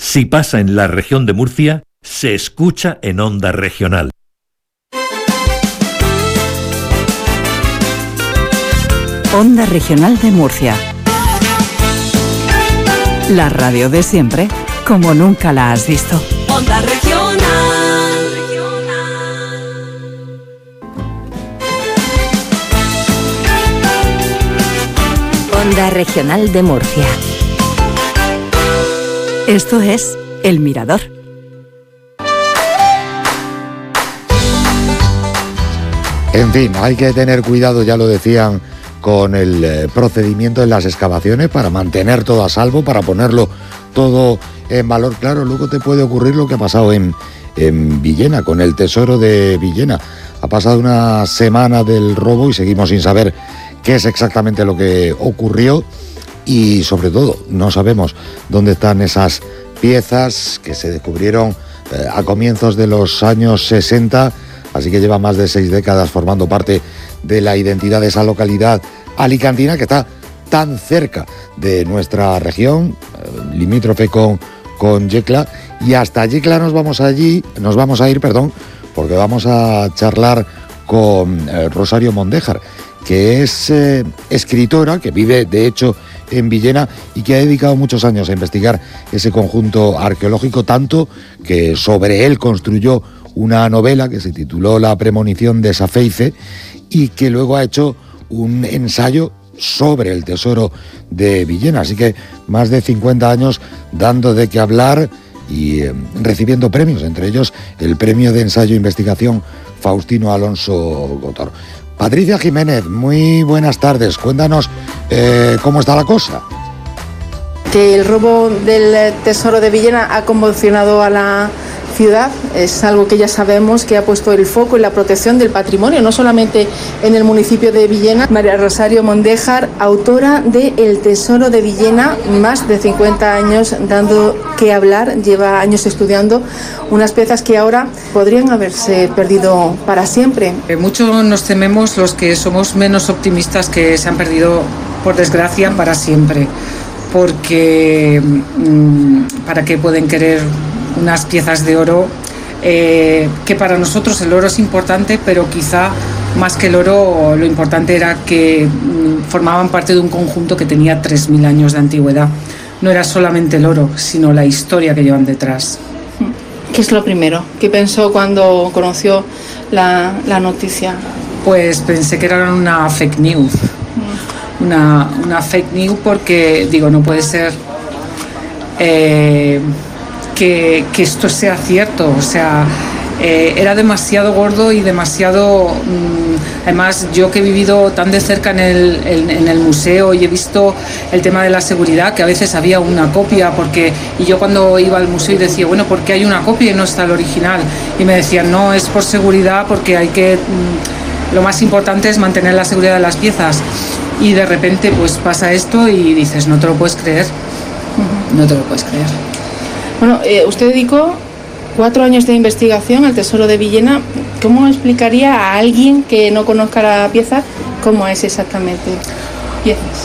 Si pasa en la región de Murcia, se escucha en Onda Regional. Onda Regional de Murcia. La radio de siempre, como nunca la has visto. Onda Regional. Onda Regional de Murcia. Esto es El Mirador. En fin, hay que tener cuidado, ya lo decían, con el procedimiento de las excavaciones para mantener todo a salvo, para ponerlo todo en valor. Claro, luego te puede ocurrir lo que ha pasado en Villena, con el tesoro de Villena. Ha pasado una semana del robo y seguimos sin saber qué es exactamente lo que ocurrió y, sobre todo, no sabemos dónde están esas piezas que se descubrieron a comienzos de los años 60, así que lleva más de 6 décadas formando parte de la identidad de esa localidad alicantina que está tan cerca de nuestra región, limítrofe con Yecla, y hasta Yecla nos vamos a ir, porque vamos a charlar con Rosario Mondéjar, que es escritora, que vive de hecho en Villena y que ha dedicado muchos años a investigar ese conjunto arqueológico, tanto que sobre él construyó una novela que se tituló La premonición de Safeice y que luego ha hecho un ensayo sobre el tesoro de Villena. Así que más de 50 años dando de qué hablar y recibiendo premios, entre ellos el premio de ensayo e investigación Faustino Alonso Gottor. Patricia Jiménez, muy buenas tardes. Cuéntanos cómo está la cosa. Que el robo del tesoro de Villena ha conmocionado a la ciudad, es algo que ya sabemos, que ha puesto el foco en la protección del patrimonio, no solamente en el municipio de Villena. María Rosario Mondéjar, autora de El tesoro de Villena, más de 50 años dando que hablar, lleva años estudiando unas piezas que ahora podrían haberse perdido para siempre. Mucho nos tememos los que somos menos optimistas, que se han perdido, por desgracia, para siempre, porque ¿para qué pueden querer unas piezas de oro? Que para nosotros el oro es importante, pero quizá más que el oro, lo importante era que formaban parte de un conjunto que tenía 3.000 años de antigüedad. No era solamente el oro, sino la historia que llevan detrás. ¿Qué es lo primero que pensó cuando conoció la noticia? Pues pensé que era una fake news. Una fake news, porque digo, no puede ser que esto sea cierto. O sea, era demasiado gordo y demasiado... además, yo que he vivido tan de cerca en el museo y he visto el tema de la seguridad, que a veces había una copia, y yo cuando iba al museo y decía, bueno, ¿por qué hay una copia y no está el original? Y me decían, no, es por seguridad, porque hay que... lo más importante es mantener la seguridad de las piezas. Y de repente pues pasa esto y dices, no te lo puedes creer. No te lo puedes creer. Bueno, usted dedicó 4 años de investigación al tesoro de Villena. ¿Cómo explicaría a alguien que no conozca la pieza cómo es exactamente? Piezas.